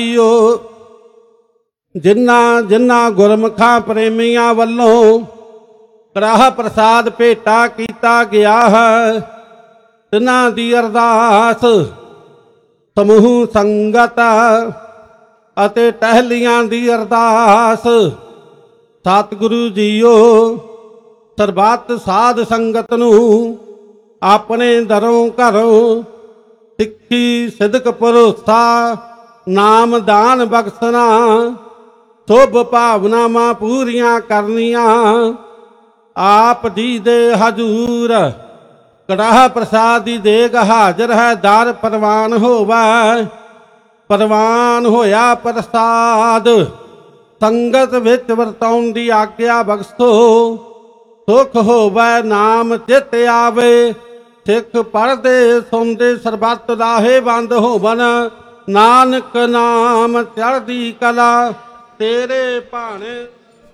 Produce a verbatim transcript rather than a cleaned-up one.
JIO. ਜਿਨ੍ਹਾਂ ਜਿਨ੍ਹਾਂ ਗੁਰਮੁਖਾਂ ਪ੍ਰੇਮੀਆਂ ਵੱਲੋਂ ਕੜਾਹ ਪ੍ਰਸਾਦ ਭੇਟਾ ਕੀਤਾ ਗਿਆ ਹੈ, ਤਿਨਾਂ ਦੀ ਅਰਦਾਸ ਸਮੂਹ ਸੰਗਤ ਅਤੇ ਟਹਿਲੀਆਂ ਦੀ ਅਰਦਾਸ। ਸਤਿਗੁਰੂ ਜੀਓ ਸਰਬੱਤ ਸਾਧ ਸੰਗਤ ਨੂੰ ਆਪਣੇ ਦਰੋਂ ਘਰੋਂ ਸਿੱਖੀ ਸਿਦਕ ਭਰੋਸਾ ਨਾਮ ਦਾਨ ਬਖਸ਼ਣਾ, ਸ਼ੁਭ ਭਾਵਨਾਵਾਂ ਪੂਰੀਆਂ ਕਰਨੀਆਂ। ਆਪ ਜੀ ਦੇ ਹਜ਼ੂਰ ਕੜਾਹ ਪ੍ਰਸਾਦ ਦੀ ਦੇਗ ਹਾਜ਼ਰ ਹੈ, ਦਰ ਪ੍ਰਵਾਨ ਹੋਵੇ। ਪ੍ਰਵਾਨ ਹੋਇਆ ਪ੍ਰਸਾਦ ਸੰਗਤ ਵਿੱਚ ਵਰਤਾਉਣ ਦੀ ਆਗਿਆ ਬਖਸ਼ੋ। ਸੁਖ ਹੋਵੇ ਨਾਮ ਚਿਤ ਆਵੇ, ਸਿੱਖ ਪੜ੍ਹਦੇ ਸੁਣਦੇ ਸਰਬੱਤ ਲਾਹੇਵੰਦ ਹੋਵਨ। ਨਾਨਕ ਨਾਮ ਚੜ੍ਹਦੀ ਕਲਾ ਤੇਰੇ ਭਾਣੇ।